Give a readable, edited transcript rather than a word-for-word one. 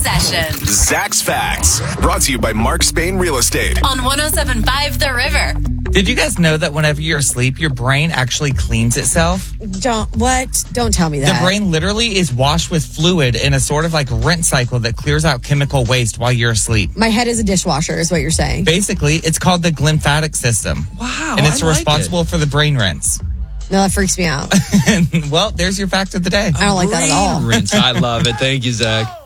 Session. Zach's Facts. Brought to you by Mark Spain Real Estate. On 107.5 The River. Did you guys know that whenever you're asleep, your brain actually cleans itself? Don't tell me that. The brain literally is washed with fluid in a sort of like rinse cycle that clears out chemical waste while you're asleep. My head is a dishwasher, is what you're saying. Basically, it's called the glymphatic system. Wow. And it's I like responsible for the brain rinse. No, that freaks me out. Well, there's your fact of the day. I don't like that at all. Rinse. I love it. Thank you, Zach.